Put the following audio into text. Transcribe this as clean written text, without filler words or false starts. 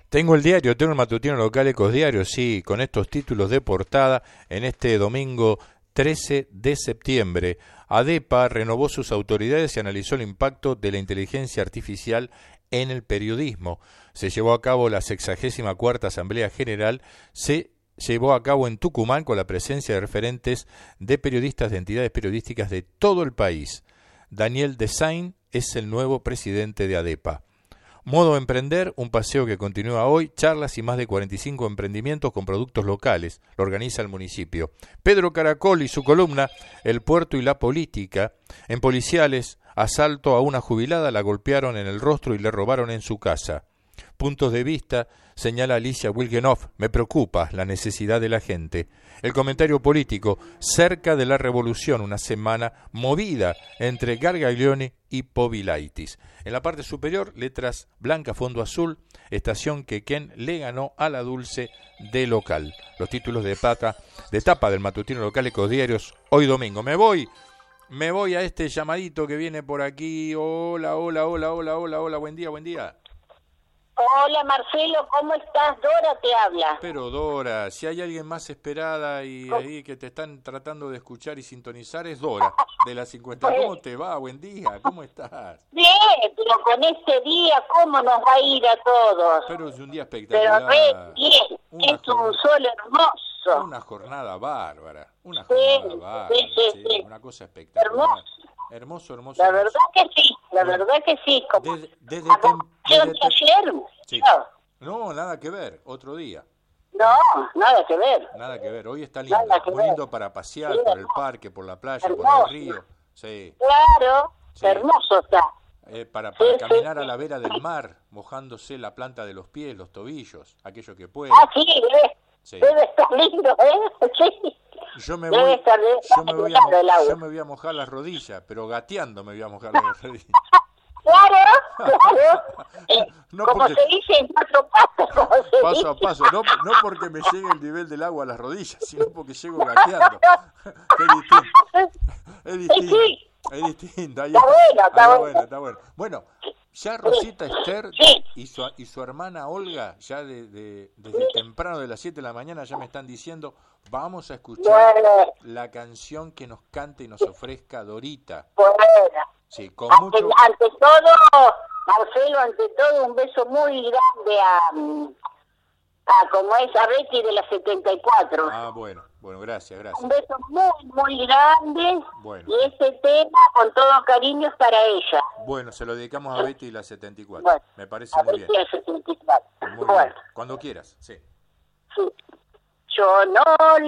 Tengo el diario, tengo el matutino local Ecos Diario, sí, con estos títulos de portada en este domingo 13 de septiembre. ADEPA renovó sus autoridades y analizó el impacto de la inteligencia artificial en el periodismo. Se llevó a cabo la 64ª Asamblea General, se llevó a cabo en Tucumán con la presencia de referentes de periodistas de entidades periodísticas de todo el país. Daniel Desain es el nuevo presidente de ADEPA. Modo Emprender, un paseo que continúa hoy, charlas y más de 45 emprendimientos con productos locales, lo organiza el municipio. Pedro Caracol y su columna, El puerto y la política, en Policiales, asalto a una jubilada, la golpearon en el rostro y le robaron en su casa. Puntos de vista, señala Alicia Wilgenoff, me preocupa la necesidad de la gente. El comentario político, cerca de la revolución, una semana movida entre Gargaglioni y Povilaitis. En la parte superior, letras blanca, fondo azul, estación Quequén le ganó a la Dulce de local. Los títulos de tapa del matutino local Ecos Diarios, hoy domingo. Me voy a este llamadito que viene por aquí. Hola, buen día. Hola Marcelo, ¿cómo estás? Dora te habla. Pero Dora, si hay alguien más esperada y ahí que te están tratando de escuchar y sintonizar es Dora, de la 50. ¿Cómo te va? Buen día, ¿cómo estás? Bien, pero con este día, ¿cómo nos va a ir a todos? Pero es un día espectacular. Pero re bien, es un sol hermoso. Una jornada bárbara, una cosa espectacular. Hermoso. La verdad que sí, como desde ayer. Sí. No, nada que ver, otro día. No, nada que ver. Nada que ver, hoy está lindo, muy lindo para pasear por el parque, por la playa, hermoso. por el río. Sí. Claro, sí. Hermoso está. Para caminar a la vera del mar, mojándose la planta de los pies, los tobillos, aquello que pueda. Ah, sí, debe estar lindo, Sí. Yo me voy a mojar las rodillas, pero gateando me voy a mojar las rodillas. Claro. No como porque, se dice en 4 pasos. Paso a paso, no porque me llegue el nivel del agua a las rodillas, sino porque llego gateando. Es distinto. Está bueno. Bueno, ya Rosita Esther y su hermana Olga, ya desde temprano de las 7 de la mañana ya me están diciendo, vamos a escuchar la canción que nos cante y nos ofrezca Dorita. Sí, con mucho... Ante todo, Marcelo, un beso muy grande como es a Betty de la 74. Ah, bueno, gracias. Un beso muy grande. Bueno. Y este tema, con todo cariño, es para ella. Bueno, se lo dedicamos a Betty y la 74. Bueno, me parece muy bien. La 74. Muy bien. Cuando quieras, sí. Yo no